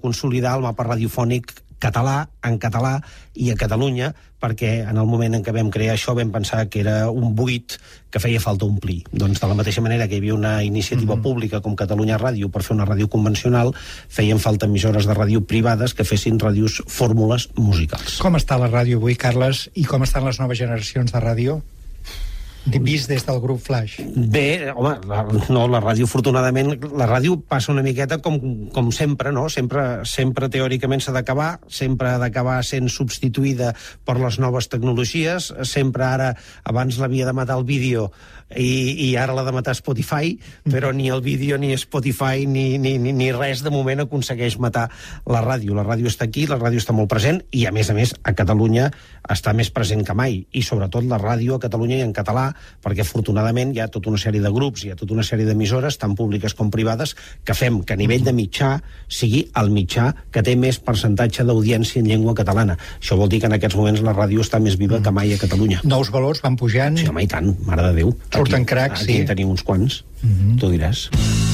consolidar el mapa radiofònic català, en català i a Catalunya, perquè en el moment en què vam crear això vam pensar que era un buit que feia falta omplir. Doncs de la mateixa manera que hi havia una iniciativa pública com Catalunya Ràdio per fer una ràdio convencional, feien falta emissores de ràdio privades que fessin ràdios fórmules musicals. Com està la ràdio avui, Carles, i com estan les noves generacions de ràdio? Vist des del grup Flash. Bé, home, la ràdio, afortunadament, la ràdio passa una miqueta com sempre, no? Sempre teòricament s'ha d'acabar, sempre ha d'acabar sent substituïda per les noves tecnologies, sempre ara, abans l'havia de matar el vídeo i ara l'ha de matar Spotify, però ni el vídeo, ni Spotify, ni res de moment aconsegueix matar la ràdio. La ràdio està aquí, la ràdio està molt present, i a més, a Catalunya està més present que mai, i sobretot la ràdio a Catalunya i en català, perquè afortunadament hi ha tota una sèrie de grups, hi ha tota una sèrie d'emissores, tant públiques com privades, que fem que a nivell de mitjà sigui el mitjà que té més percentatge d'audiència en llengua catalana. Això vol dir que en aquests moments la ràdio està més viva que mai a Catalunya. Nous valors van pujant. Sí, home, i tant, mare de Déu. Surten cracs, sí. Aquí en tenim uns quants, tu diràs.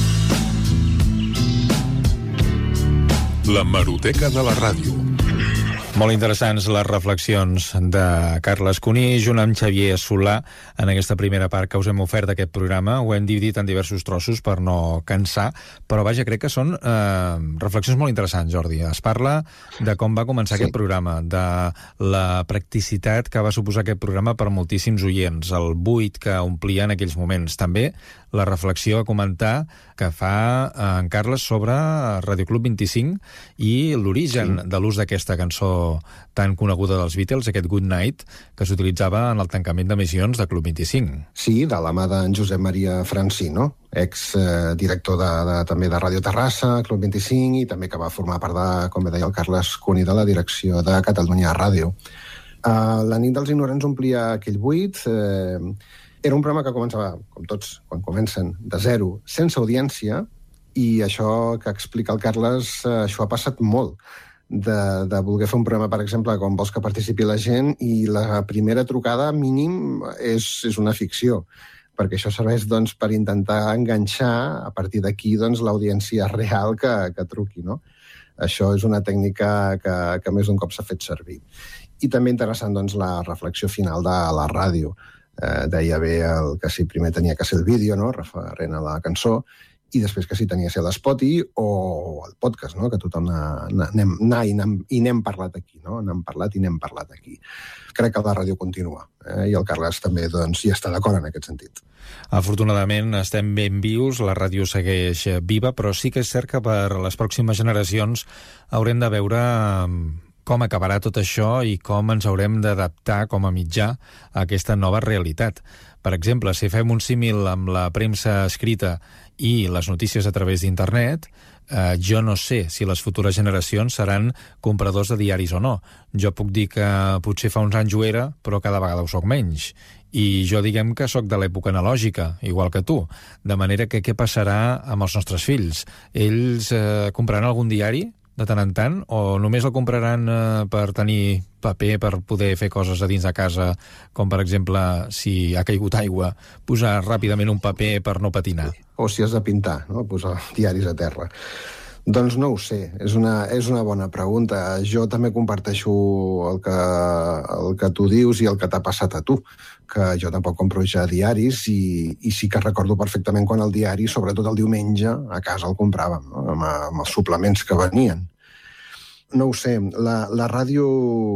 L'hemeroteca de la ràdio. Molt interessants les reflexions de Carles Cuní junt amb Xavier Solà en aquesta primera part que us hem ofert d'aquest programa. Ho hem dividit en diversos trossos per no cansar, però vaja, crec que són reflexions molt interessants, Jordi. Es parla de com va començar aquest programa, de la practicitat que va suposar aquest programa per moltíssims oients, el buit que omplia en aquells moments. També la reflexió a comentar que fa en Carles sobre Radio Club 25 i l'origen de l'ús d'aquesta cançó tan coneguda dels Beatles, aquest Good Night, que s'utilitzava en el tancament d'emissions de Club 25. Sí, de la mà d'en Josep Maria Francino, ex-director també de Ràdio Terrassa, Club 25, i també que va formar part de, com bé deia el Carles Cuní, de la direcció de Catalunya Ràdio. La nit dels ignorants omplia aquell buit. Era un programa que començava, com tots, quan comencen, de zero, sense audiència, i això que explica el Carles, això ha passat molt, de voler fer un programa, per exemple, com vols que participi la gent, i la primera trucada, mínim, és una ficció, perquè això serveix doncs, per intentar enganxar, a partir d'aquí, doncs, l'audiència real que truqui, no? Això és una tècnica que més d'un cop s'ha fet servir. I també interessant, doncs, la reflexió final de la ràdio. Deia bé que si primer tenia que ser el vídeo, no?, referent a la cançó, i després que si tenia que ser l'Spotty o el podcast, no?, que tothom n'hem parlat aquí, no?, n'hem parlat i n'hem parlat aquí. Crec que la ràdio continua, i el Carles també doncs, hi està d'acord en aquest sentit. Afortunadament estem ben vius, la ràdio segueix viva, però sí que és cert que per les pròximes generacions haurem de veure com acabarà tot això i com ens haurem d'adaptar com a mitjà a aquesta nova realitat. Per exemple, si fem un símil amb la premsa escrita i les notícies a través d'internet, jo no sé si les futures generacions seran compradors de diaris o no. Jo puc dir que potser fa uns anys ho era, però cada vegada ho soc menys. I jo diguem que sóc de l'època analògica, igual que tu. De manera que què passarà amb els nostres fills? Ells compraran algun diari de tant en tant, o només el compraran per tenir paper, per poder fer coses a dins de casa, com per exemple, si ha caigut aigua, posar ràpidament un paper per no patinar? O si has de pintar, no?, posar diaris a terra. Doncs no ho sé, és una bona pregunta. Jo també comparteixo el que tu dius i el que t'ha passat a tu, que jo tampoc compro ja diaris i sí que recordo perfectament quan el diari, sobretot el diumenge, a casa el compràvem, no?, amb els suplements que venien. No ho sé, la ràdio,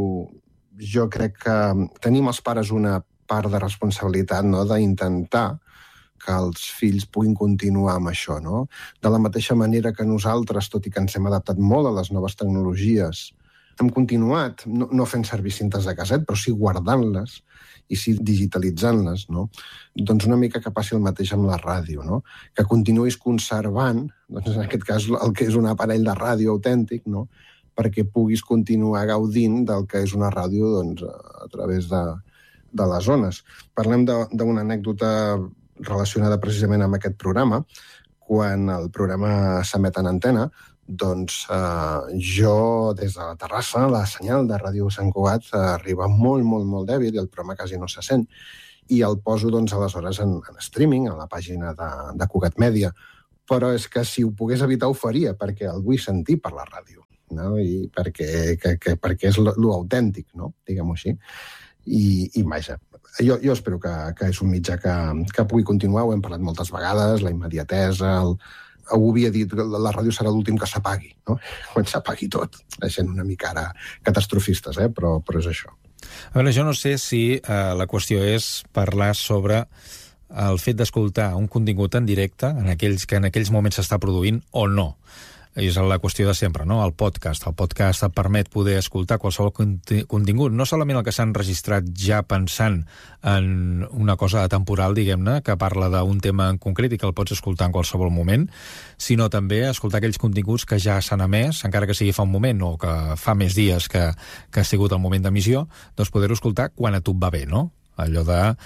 jo crec que tenim els pares una part de responsabilitat, no?, d'intentar que els fills puguin continuar amb això, no? De la mateixa manera que nosaltres, tot i que ens hem adaptat molt a les noves tecnologies, hem continuat no fent servir cintes de casset, però sí guardant-les i sí digitalitzant-les, no? Doncs una mica que passi el mateix amb la ràdio, no? Que continuïs conservant, doncs en aquest cas, el que és un aparell de ràdio autèntic, no?, perquè puguis continuar gaudint del que és una ràdio, doncs, a través de les ones. Parlem d'una anècdota relacionada precisament amb aquest programa. Quan el programa s'emet en antena, doncs jo, des de la Terrassa, la senyal de Ràdio Sant Cugat arriba molt, molt, molt dèbil i el programa quasi no se sent. I el poso, doncs, aleshores en streaming, a la pàgina de Cugat Mèdia. però és que si ho pogués evitar ho faria, perquè el vull sentir per la ràdio, no? I perquè és lo autèntic, no? Diguem-ho així. I vaja, jo espero que és un mitjà que pugui continuar, ho hem parlat moltes vegades, la immediatesa, algú havia dit que la ràdio serà l'últim que s'apagui, no? Quan s'apagui tot, sent una mica ara catastrofistes, però és això. A veure, jo no sé si la qüestió és parlar sobre el fet d'escoltar un contingut en directe que en aquells moments s'està produint o no. És la qüestió de sempre, no? El podcast et permet poder escoltar qualsevol contingut, no solament el que s'ha enregistrat ja pensant en una cosa temporal, diguem-ne, que parla d'un tema en concret i que el pots escoltar en qualsevol moment, sinó també escoltar aquells continguts que ja s'han emès, encara que sigui fa un moment o que fa més dies que ha sigut el moment d'emissió, doncs poder-ho escoltar quan a tu et va bé, no? Allò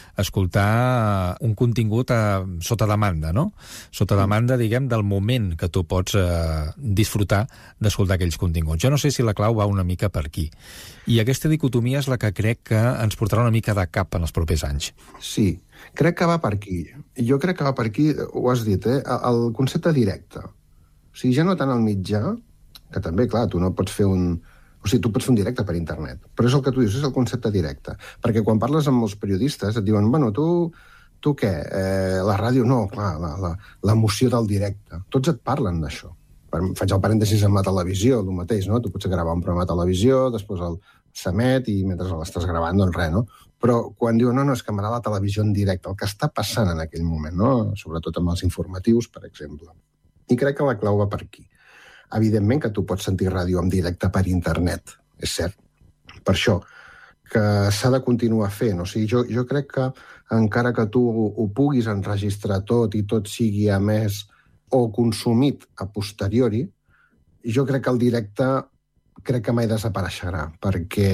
d'escoltar un contingut sota demanda, no? Sota demanda, diguem, del moment que tu pots disfrutar d'escoltar aquells continguts. Jo no sé si la clau va una mica per aquí. I aquesta dicotomia és la que crec que ens portarà una mica de cap en els propers anys. Sí, crec que va per aquí. Jo crec que va per aquí, ho has dit, el concepte directe. O sigui, ja no tant el mitjà, que també, clar, tu no pots fer O sigui, tu pots fer un directe per internet, però és el que tu dius, és el concepte directe. Perquè quan parles amb molts periodistes et diuen, bueno, tu què? La ràdio? No, clar, l'emoció del directe. Tots et parlen d'això. Faig el parèntesis amb la televisió, el mateix, no? Tu pots gravar un programa de televisió, després s'emet i mentre l'estàs gravant, doncs res, no? Però quan diuen, no, és que m'agrada la televisió en directe, el que està passant en aquell moment, no? Sobretot amb els informatius, per exemple. I crec que la clau va per aquí. Evidentment que tu pots sentir ràdio en directe per internet, és cert. Per això, que s'ha de continuar fent. O sigui, jo crec que encara que tu ho puguis enregistrar tot i tot sigui emès o consumit a posteriori, jo crec que el directe mai desapareixerà, perquè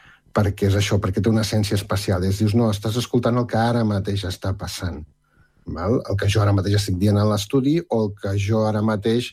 és això, perquè té una essència especial. Dius, no, estàs escoltant el que ara mateix està passant. Val? El que jo ara mateix estic dient a l'estudi o el que jo ara mateix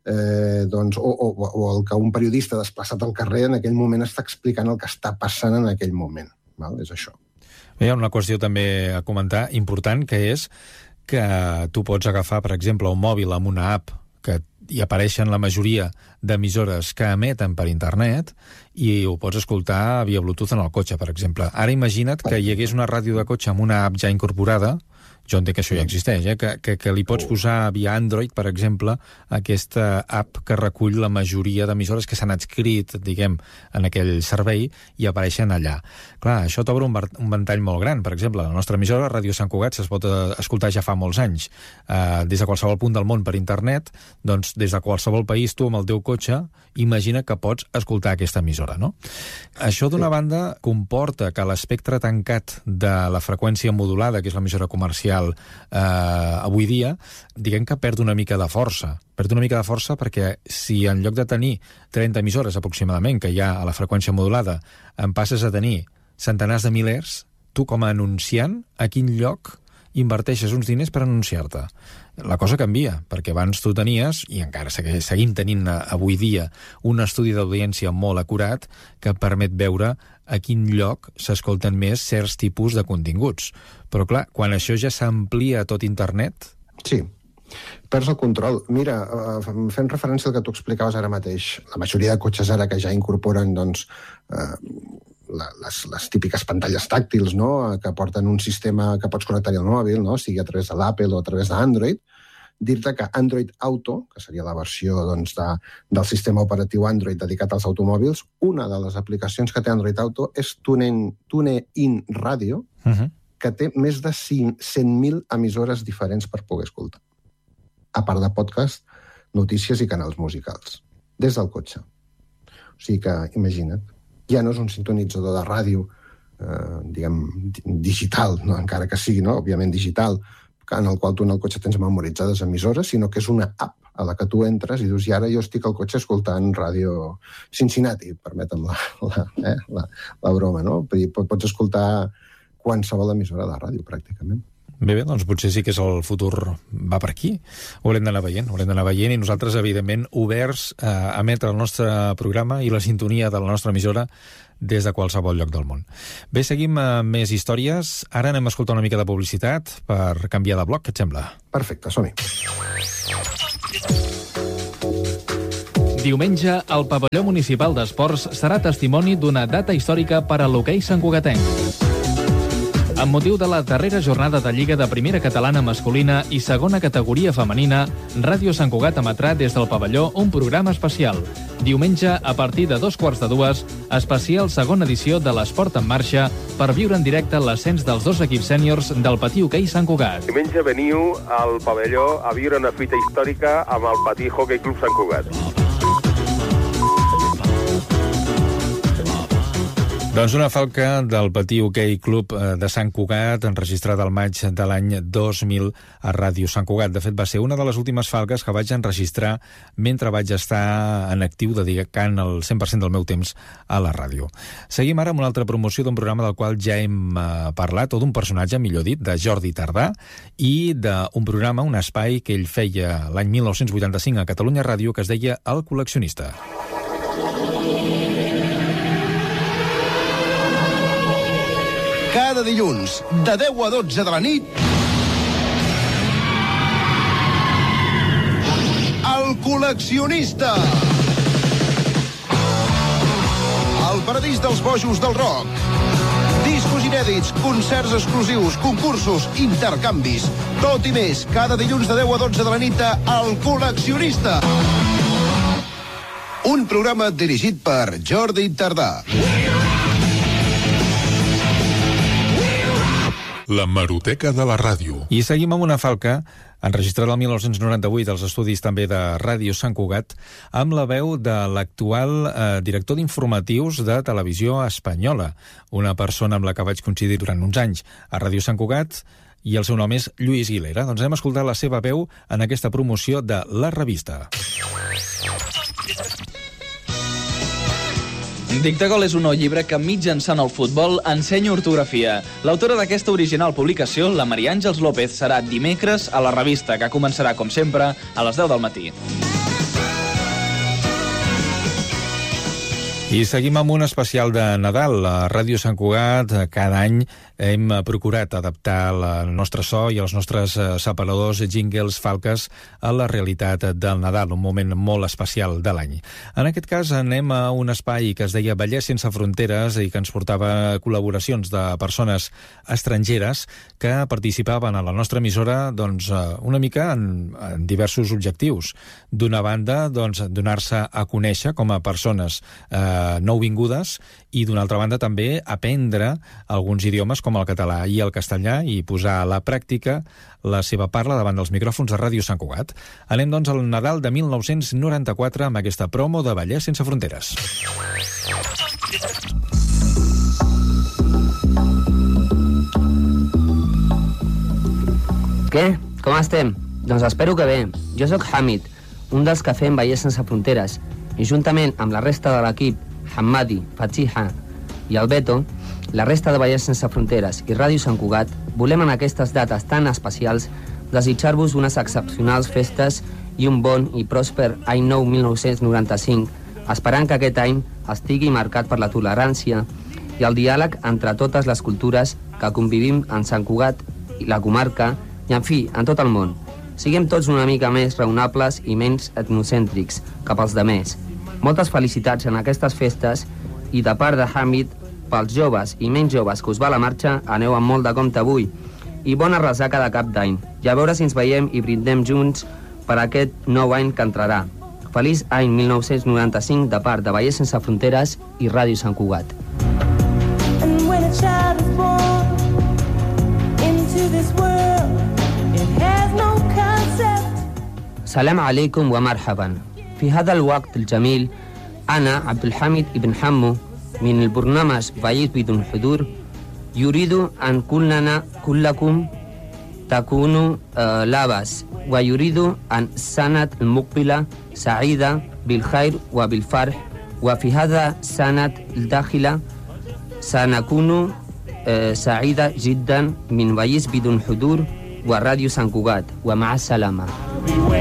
o el que un periodista desplaçat al carrer en aquell moment està explicant el que està passant en aquell moment. Val? És això. Hi ha una qüestió també a comentar important, que és que tu pots agafar, per exemple, un mòbil amb una app que hi apareixen la majoria d'emissores que emeten per internet i ho pots escoltar via Bluetooth en el cotxe, per exemple. Ara imagina't que hi hagués una ràdio de cotxe amb una app ja incorporada. Jo entenc que això ja existeix, que li pots posar via Android, per exemple, aquesta app que recull la majoria d'emissores que s'han adscrit, diguem, en aquell servei i apareixen allà. Clar, això t'obre un ventall molt gran. Per exemple, la nostra emissora, Ràdio Sant Cugat, es pot escoltar ja fa molts anys. Des de qualsevol punt del món per internet, doncs des de qualsevol país, tu amb el teu cotxe, imagina que pots escoltar aquesta emissora, no? Això, d'una banda, comporta que l'espectre tancat de la freqüència modulada, que és l'emissora comercial avui dia, diguem que perd una mica de força. Perd una mica de força perquè si en lloc de tenir 30 emissores aproximadament que hi ha a la freqüència modulada en passes a tenir centenars de milers, tu com a anunciant, a quin lloc inverteixes uns diners per anunciar-te? La cosa canvia, perquè abans tu tenies, i encara seguim tenint avui dia, un estudi d'audiència molt acurat que permet veure a quin lloc s'escolten més certs tipus de continguts. Però clar, quan això ja s'amplia a tot internet... Sí, perds el control. Mira, fent referència al que tu explicaves ara mateix, la majoria de cotxes ara que ja incorporen, doncs, les típiques pantalles tàctils, no?, que porten un sistema que pots connectar-hi al mòbil, no?, sigui a través de l'Apple o a través d'Android, dir-te que Android Auto, que seria la versió doncs, del sistema operatiu Android dedicat als automòbils, una de les aplicacions que té Android Auto és TuneIn Radio, que té més de 100.000 emissores diferents per poder escoltar. A part de podcast, notícies i canals musicals. Des del cotxe. O sigui que, imagina't, ja no és un sintonitzador de ràdio, diguem, digital, no? Encara que sigui, no? Òbviament digital, en el qual tu en el cotxe tens memoritzades emissores, sinó que és una app a la que tu entres i dius, i ara jo estic al cotxe escoltant ràdio Cincinnati, permetem la broma, no? Pots escoltar qualsevol emissora de ràdio, pràcticament. Bé, doncs potser sí que és el futur va per aquí. Ho haurem d'anar veient, i nosaltres, evidentment, oberts a emetre el nostre programa i la sintonia de la nostra emissora des de qualsevol lloc del món. Bé, seguim amb més històries. Ara anem a escoltar una mica de publicitat per canviar de bloc, què et sembla? Perfecte, som-hi. Diumenge, el pavelló municipal d'esports serà testimoni d'una data històrica per a l'hoquei santcugatenc. Amb motiu de la darrera jornada de Lliga de Primera Catalana masculina i segona categoria femenina, Ràdio Sant Cugat emetrà des del pavelló un programa especial. Diumenge, a partir de 2:45, especial segona edició de l'Esport en Marxa per viure en directe l'ascens dels dos equips sèniors del Patí Hoquei Sant Cugat. Diumenge veniu al pavelló a viure una fita històrica amb el Patí Hoquei Club Sant Cugat. Doncs una falca del Patí Hoquei Club de Sant Cugat, enregistrada al maig de l'any 2000 a Ràdio Sant Cugat. De fet, va ser una de les últimes falques que vaig enregistrar mentre vaig estar en actiu, dedicant el 100% del meu temps a la ràdio. Seguim ara amb una altra promoció d'un programa del qual ja hem parlat, o d'un personatge, millor dit, de Jordi Tardà, i d'un programa, un espai que ell feia l'any 1985 a Catalunya Ràdio, que es deia El Col·leccionista. Cada dilluns, de 10 a 12 de la nit, El Col·leccionista. El paradís dels bojos del rock. Discos inèdits, concerts exclusius, concursos, intercanvis. Tot i més, cada dilluns de 10 a 12 de la nit a El Col·leccionista. Un programa dirigit per Jordi Tardà. La Hemeroteca de la ràdio. I seguim amb una falca enregistrada el 1998 als estudis també de Ràdio Sant Cugat, amb la veu de l'actual director d'informatius de Televisió Espanyola, una persona amb la que vaig coincidir durant uns anys a Ràdio Sant Cugat, i el seu nom és Lluís Guilera. Doncs anem a escoltar la seva veu en aquesta promoció de La Revista. Dictagol és un nou llibre que, mitjançant el futbol, ensenya ortografia. L'autora d'aquesta original publicació, la Maria Àngels López, serà dimecres a La Revista, que començarà, com sempre, a les 10 del matí. I seguim amb un especial de Nadal. A Ràdio Sant Cugat cada any hem procurat adaptar el nostre so i els nostres separadors, jingles, falques a la realitat del Nadal, un moment molt especial de l'any. En aquest cas anem a un espai que es deia Vallès sense fronteres i que ens portava col·laboracions de persones estrangeres que participaven a la nostra emissora una mica en diversos objectius. D'una banda, donar-se a conèixer com a persones nouvingudes i d'una altra banda també aprendre alguns idiomes com el català i el castellà i posar a la pràctica la seva parla davant dels micròfons de Ràdio Sant Cugat. Anem doncs al Nadal de 1994 amb aquesta promo de Vallès sense fronteres. Què? Com estem? Doncs espero que bé. Jo sóc Hamid, un dels que fem Vallès sense fronteres, i juntament amb la resta de l'equip, Hamadi, Fatiha i el Beto, la resta de Vallès sense fronteres i Ràdio Sant Cugat, volem en aquestes dates tan especials desitjar-vos unes excepcionals festes i un bon i pròsper any nou 1995, esperant que aquest any estigui marcat per la tolerància i el diàleg entre totes les cultures que convivim en Sant Cugat i la comarca i, en fi, en tot el món. Siguem tots una mica més raonables i menys etnocèntrics cap als demés. Moltes felicitats en aquestes festes i de part de Hamid, pels joves i menys joves que us va a la marxa, aneu amb molt de compte avui. I bona ressaca de cap d'any. I a veure si ens veiem i brindem junts per aquest nou any que entrarà. Feliç any 1995 de part de Vallès sense fronteres i Ràdio Sant Cugat. Salam alaikum wa marhaban. في هذا الوقت الجميل أنا عبد الحميد ابن حمو من البرنامج بعيد بدون حضور يريد أن كلكم تكونوا لا بأس ويريد أن السنة المقبلة سعيدة بالخير وبالفرح وفي هذا السنة الداخلة سنكون سعيدة جدا من بعيد بدون حضور وراديو سان كوغات ومع السلامة.